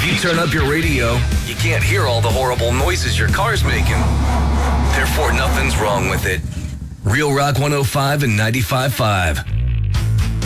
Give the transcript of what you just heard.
If you turn up your radio, you can't hear all the horrible noises your car's making. Therefore, nothing's wrong with it. Real Rock 105 and 95.5.